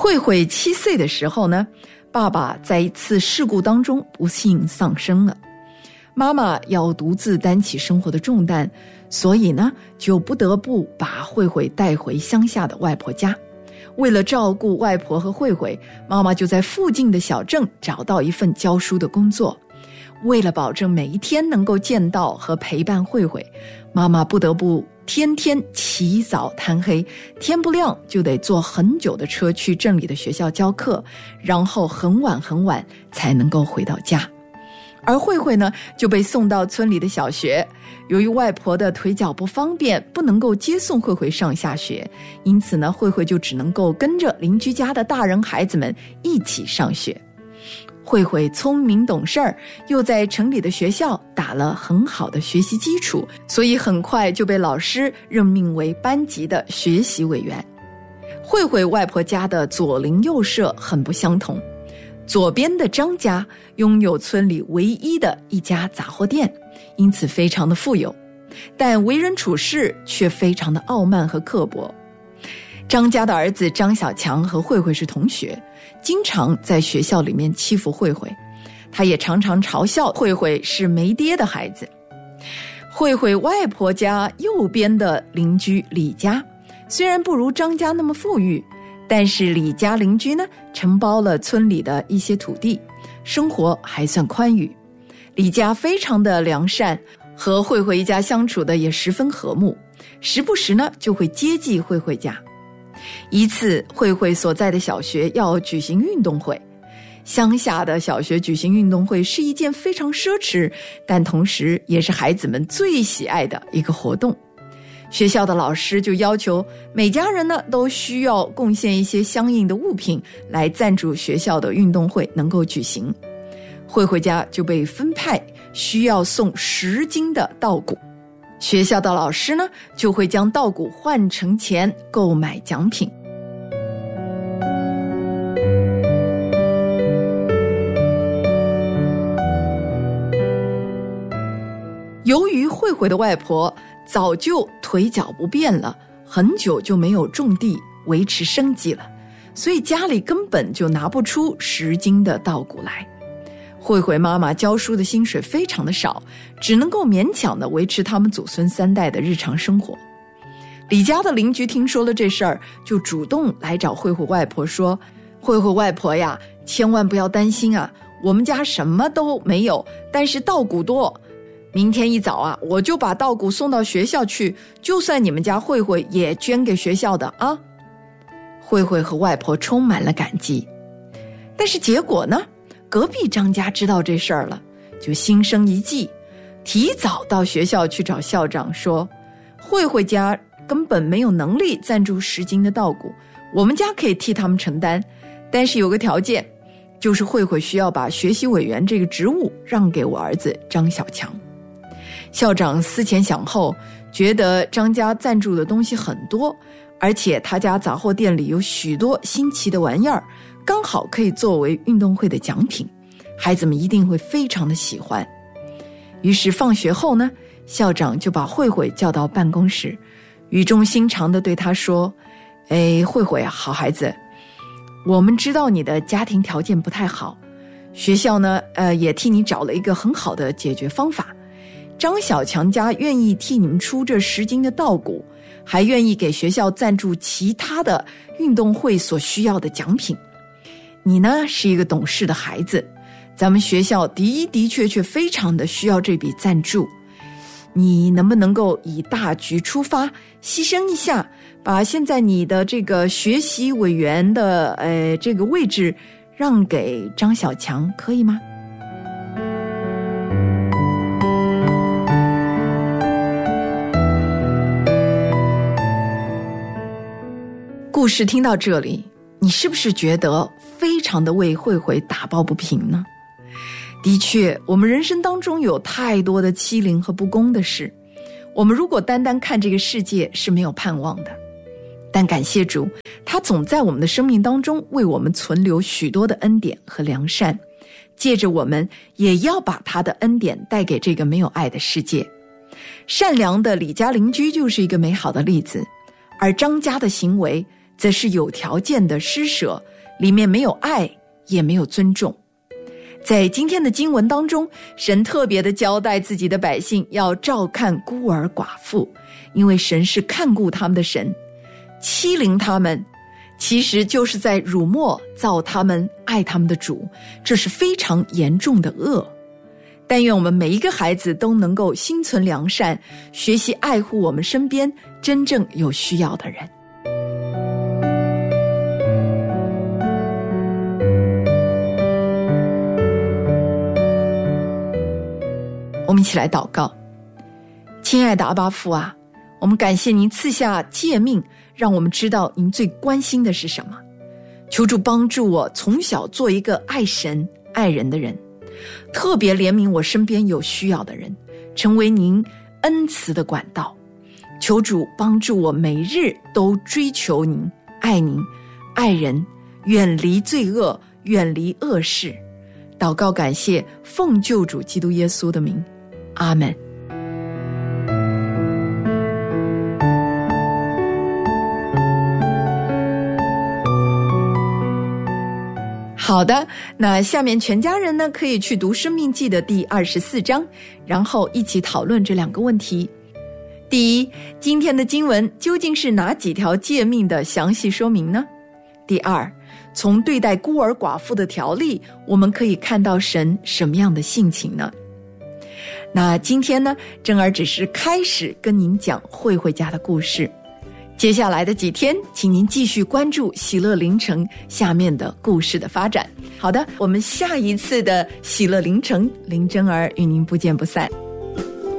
慧慧7岁的时候呢，爸爸在一次事故当中不幸丧生了，妈妈要独自担起生活的重担，所以呢，就不得不把慧慧带回乡下的外婆家。为了照顾外婆和慧慧，妈妈就在附近的小镇找到一份教书的工作。为了保证每一天能够见到和陪伴慧慧，妈妈不得不天天起早贪黑，天不亮就得坐很久的车去镇里的学校教课，然后很晚才能够回到家。而慧慧呢，就被送到村里的小学。由于外婆的腿脚不方便，不能够接送慧慧上下学，因此呢，慧慧就只能够跟着邻居家的大人孩子们一起上学。慧慧聪明懂事儿，又在城里的学校打了很好的学习基础，所以很快就被老师任命为班级的学习委员。慧慧外婆家的左邻右舍很不相同，左边的张家拥有村里唯一的一家杂货店，因此非常的富有，但为人处事却非常的傲慢和刻薄。张家的儿子张小强和慧慧是同学，经常在学校里面欺负慧慧，他也常常嘲笑慧慧是没爹的孩子。慧慧外婆家右边的邻居李家，虽然不如张家那么富裕，但是李家邻居呢，承包了村里的一些土地，生活还算宽裕。李家非常的良善，和慧慧一家相处的也十分和睦，时不时呢就会接济慧慧家。一次，慧慧所在的小学要举行运动会，乡下的小学举行运动会是一件非常奢侈，但同时也是孩子们最喜爱的一个活动。学校的老师就要求每家人呢都需要贡献一些相应的物品来赞助学校的运动会能够举行。慧慧家就被分派需要送10斤的稻谷，学校的老师呢就会将稻谷换成钱购买奖品。由于慧慧的外婆早就腿脚不便了，很久就没有种地维持生计了，所以家里根本就拿不出10斤的稻谷来。慧慧妈妈教书的薪水非常的少，只能够勉强的维持他们祖孙3代的日常生活。李家的邻居听说了这事儿，就主动来找慧慧外婆说，慧慧外婆呀，千万不要担心啊，我们家什么都没有，但是稻谷多，明天一早啊，我就把稻谷送到学校去，就算你们家慧慧也捐给学校的啊。慧慧和外婆充满了感激，但是结果呢，隔壁张家知道这事儿了，就心生一计，提早到学校去找校长说，慧慧家根本没有能力赞助10斤的稻谷，我们家可以替他们承担，但是有个条件，就是慧慧需要把学习委员这个职务让给我儿子张小强。校长思前想后，觉得张家赞助的东西很多，而且他家杂货店里有许多新奇的玩意儿，刚好可以作为运动会的奖品，孩子们一定会非常的喜欢。于是放学后呢，校长就把慧慧叫到办公室，语重心长地对她说，慧慧啊，好孩子，我们知道你的家庭条件不太好，学校呢也替你找了一个很好的解决方法，张小强家愿意替你们出这10斤的稻谷，还愿意给学校赞助其他的运动会所需要的奖品。你呢是一个懂事的孩子，咱们学校的确非常的需要这笔赞助，你能不能够以大局出发，牺牲一下，把现在你的这个学习委员的这个位置让给张小强，可以吗？故事听到这里，你是不是觉得非常的为慧慧打抱不平呢？的确，我们人生当中有太多的欺凌和不公的事，我们如果单单看这个世界是没有盼望的，但感谢主，他总在我们的生命当中为我们存留许多的恩典和良善，借着我们也要把他的恩典带给这个没有爱的世界。善良的李家邻居就是一个美好的例子，而张家的行为则是有条件的施舍，里面没有爱，也没有尊重。在今天的经文当中，神特别的交代自己的百姓要照看孤儿寡妇，因为神是看顾他们的神。欺凌他们其实就是在辱没造他们爱他们的主，这是非常严重的恶。但愿我们每一个孩子都能够心存良善，学习爱护我们身边真正有需要的人。我们一起来祷告。亲爱的阿爸父啊，我们感谢您赐下诫命，让我们知道您最关心的是什么。求主帮助我从小做一个爱神爱人的人，特别怜悯我身边有需要的人，成为您恩慈的管道。求主帮助我每日都追求您，爱您，爱人，远离罪恶，远离恶事。祷告感谢，奉救主基督耶稣的名，阿们。好的，那下面全家人呢可以去读《申命记》的第24章，然后一起讨论这2个问题。第一，今天的经文究竟是哪几条诫命的详细说明呢？第二，从对待孤儿寡妇的条例，我们可以看到神什么样的性情呢？那今天呢，珍儿只是开始跟您讲慧慧家的故事。接下来的几天，请您继续关注喜乐凌晨下面的故事的发展。好的，我们下一次的喜乐凌晨，林珍儿与您不见不散。